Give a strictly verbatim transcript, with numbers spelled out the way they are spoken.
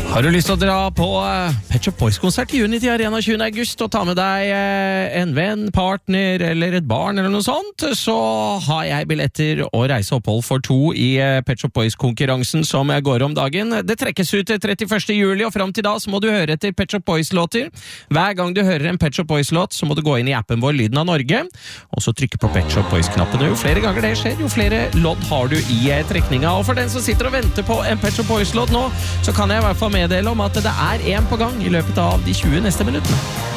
Har du lyst til å dra på uh, Pet Shop Boys-konsert i Unity Arena tjuende august og ta med deg uh, en venn, partner eller et barn eller noe sånt, så har jeg billetter og reiseopphold for to i uh, Pet Shop Boys-konkurransen som går om dagen. Det trekkes ut til trettiførste juli, og fram til da så må du høre etter Pet Shop Boys-låter. Hver gang du hører en Pet Shop Boys-låt, så må du gå inn i appen vår Lyden av Norge, og så trykke på Pet Shop Boys-knappen. Jo flere ganger det skjer, jo flere lodd har du i uh, trekninga. Og for den som sitter og venter på en Pet Shop Boys-låt nå, så kan jeg i hvert fall meddele om at det er en på gang i løpet av de tjue neste minuttene.